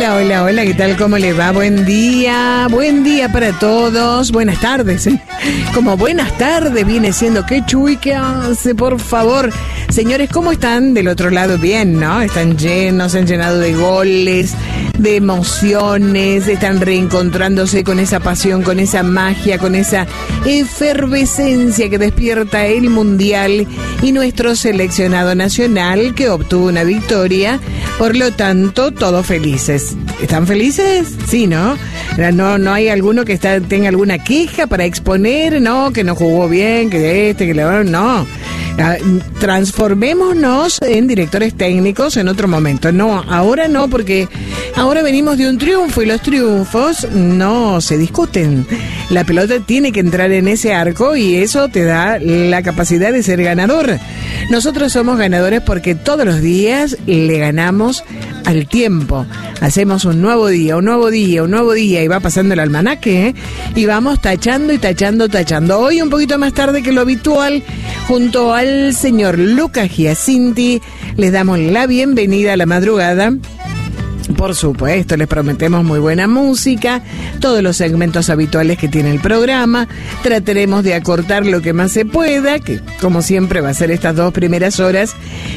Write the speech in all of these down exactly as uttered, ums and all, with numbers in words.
Hola, hola, hola, ¿qué tal? ¿Cómo le va? Buen día, buen día para todos. Buenas tardes, ¿eh? Como buenas tardes viene siendo. ¿Qué chuy que hace, por favor? Señores, ¿cómo están del otro lado? Bien, ¿no? Están llenos, se han llenado de goles, de emociones, están reencontrándose con esa pasión, con esa magia, con esa efervescencia que despierta el Mundial y nuestro seleccionado nacional que obtuvo una victoria. Por lo tanto, todos felices. ¿Están felices? Sí, ¿no? No, no hay alguno que está, tenga alguna queja para exponer, no, que no jugó bien, que este, que le... No. Transformémonos en directores técnicos en otro momento. No, ahora no, porque ahora venimos de un triunfo y los triunfos no se discuten. La pelota tiene que entrar en ese arco y eso te da la capacidad de ser ganador. Nosotros somos ganadores porque todos los días le ganamos al tiempo. Hacemos un nuevo día, un nuevo día, un nuevo día y va pasando el almanaque, ¿eh? Y vamos tachando y tachando, tachando. Hoy un poquito más tarde que lo habitual, junto al señor Lucas Giacinti, les damos la bienvenida a la madrugada. Por supuesto, les prometemos muy buena música, todos los segmentos habituales que tiene el programa. Trataremos de acortar lo que más se pueda, que como siempre va a ser estas dos primeras horas.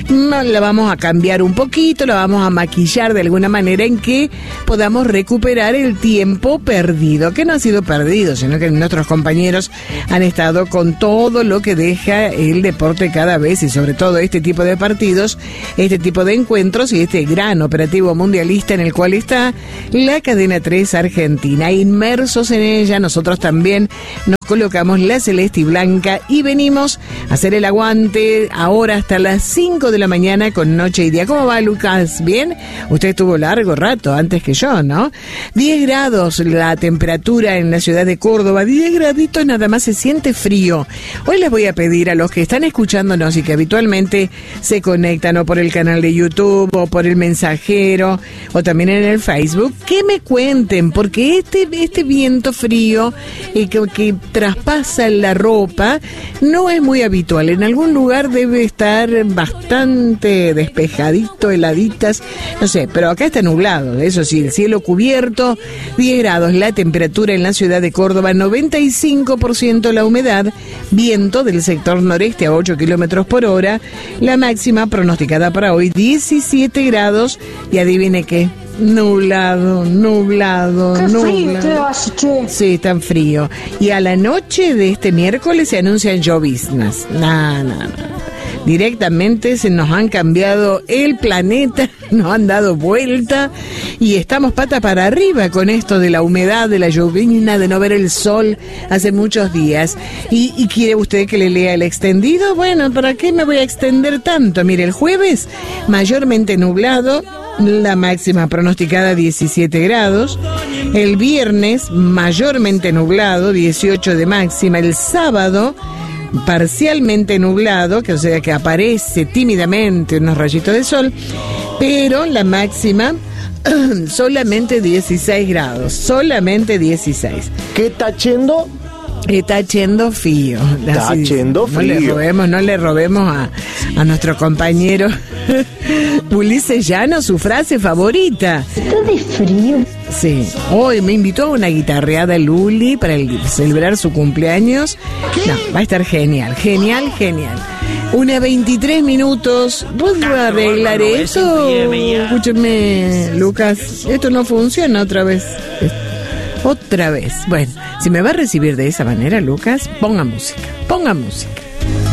La vamos a cambiar un poquito, la vamos a maquillar de alguna manera en que podamos recuperar el tiempo perdido, que no ha sido perdido, sino que nuestros compañeros han estado con todo lo que deja el deporte cada vez y sobre todo este tipo de partidos, este tipo de encuentros y este gran operativo mundialista en el cual está la cadena tres Argentina. Inmersos en ella, nosotros también nos colocamos la celeste y blanca y venimos a hacer el aguante ahora hasta las cinco de la mañana con Noche y Día. ¿Cómo va, Lucas? ¿Bien? Usted estuvo largo rato antes que yo, ¿no? diez grados la temperatura en la ciudad de Córdoba, diez graditos nada más, se siente frío. Hoy les voy a pedir a los que están escuchándonos y que habitualmente se conectan o por el canal de YouTube o por el mensajero o también en el Facebook, que me cuenten, porque este, este viento frío eh, que, que traspasa la ropa no es muy habitual. En algún lugar debe estar bastante despejadito, heladitas, no sé, pero acá está nublado, eso sí, el cielo cubierto, diez grados la temperatura en la ciudad de Córdoba, noventa y cinco por ciento la humedad, viento del sector noreste a ocho kilómetros por hora, la máxima pronosticada para hoy diecisiete grados y adivine qué. Nublado, nublado, Qué nublado. frío te hace, che. Sí, tan frío. Y a la noche de este miércoles se anuncian lloviznas. No, no, no. Directamente se nos han cambiado el planeta, nos han dado vuelta y estamos pata para arriba con esto de la humedad, de la llovizna, de no ver el sol hace muchos días. ¿Y, y quiere usted que le lea el extendido? Bueno, ¿para qué me voy a extender tanto? Mire, el jueves mayormente nublado, la máxima pronosticada diecisiete grados. El viernes mayormente nublado, dieciocho de máxima. El sábado parcialmente nublado, que o sea que aparece tímidamente unos rayitos de sol, pero la máxima solamente dieciséis grados, solamente dieciséis. ¿Qué está haciendo? Está haciendo frío. Está haciendo frío. No le robemos, no le robemos a, a nuestro compañero Ulises Llano su frase favorita. Está de frío. Sí, hoy me invitó a una guitarreada Luli para el, celebrar su cumpleaños. No, va a estar genial, genial, genial. Una veintitrés minutos. ¿Vos vas a arreglar eso? Escúcheme, Lucas, esto no funciona otra vez. Otra vez. Bueno, si me va a recibir de esa manera, Lucas, ponga música, ponga música.